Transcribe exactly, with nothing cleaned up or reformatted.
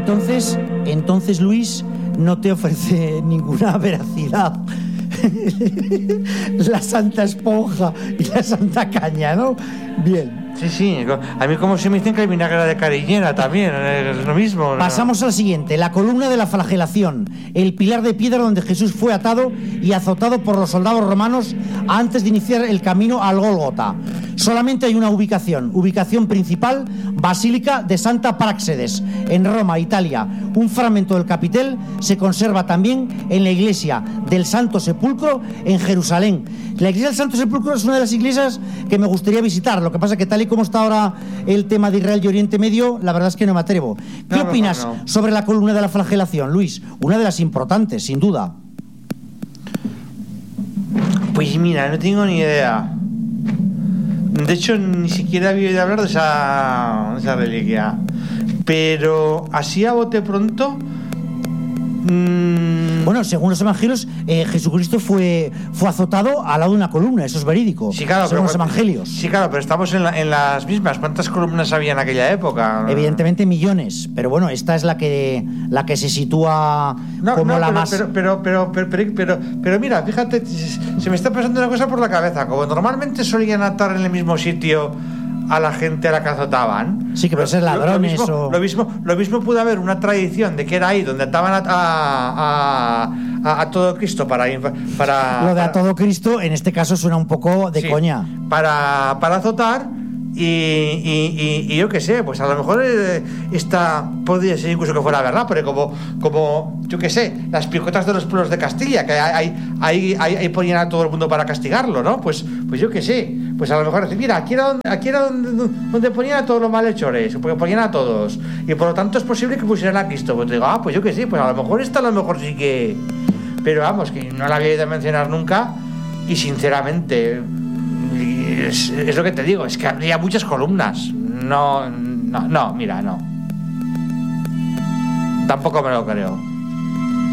Entonces, entonces Luis no te ofrece ninguna veracidad la Santa Esponja y la Santa Caña, ¿no? Bien. Sí, sí, a mí como se me dicen que hay vinagre de cariñera también, es lo mismo, ¿no? Pasamos al siguiente, la columna de la flagelación, el pilar de piedra donde Jesús fue atado y azotado por los soldados romanos antes de iniciar el camino al Gólgota. Solamente hay una ubicación, ubicación principal, Basílica de Santa Práxedes, en Roma, Italia. Un fragmento del capitel se conserva también en la iglesia del Santo Sepulcro en Jerusalén. La iglesia del Santo Sepulcro es una de las iglesias que me gustaría visitar, lo que pasa que tal y como está ahora el tema de Israel y Oriente Medio, la verdad es que no me atrevo. ¿Qué no, opinas no, no. sobre la columna de la flagelación, Luis? Una de las importantes, sin duda. Pues mira, no tengo ni idea. De hecho, ni siquiera había oído hablar de esa, de esa reliquia. Pero así a bote pronto... Mmm... Bueno, según los evangelios, eh, Jesucristo fue, fue azotado al lado de una columna, eso es verídico. Sí, claro, según pero, los evangelios. Sí, claro, pero estamos en, la, en las mismas. ¿Cuántas columnas había en aquella época? Evidentemente millones, pero bueno, esta es la que la que se sitúa no, como no, la pero, más... Pero pero, pero, pero, pero, pero, pero mira, fíjate, se me está pasando una cosa por la cabeza. Como normalmente solían atar en el mismo sitio a la gente a la que azotaban. Sí, que puede ser ladrones lo, lo, mismo, o... lo mismo lo mismo pudo haber una tradición de que era ahí donde ataban a, a, a, a todo Cristo para, para lo de para, a todo Cristo en este caso suena un poco de sí, coña. Para, para azotar y, y, y, y yo qué sé, pues a lo mejor eh, esta podría ser incluso que fuera verdad, pero como, como yo qué sé, las picotas de los pueblos de Castilla, que ahí, ahí, ahí, ahí ponían a todo el mundo para castigarlo, ¿no? Pues, pues yo qué sé, pues a lo mejor, mira, aquí era donde, aquí era donde, donde ponían a todos los malhechores, porque ponían a todos, y por lo tanto es posible que pusieran a Cristo. Pues digo, ah, pues yo qué sé, pues a lo mejor esta a lo mejor sí que... Pero vamos, que no la había ido a mencionar nunca, y sinceramente... Es, es lo que te digo, es que habría muchas columnas. No, no, no, mira, no. Tampoco me lo creo.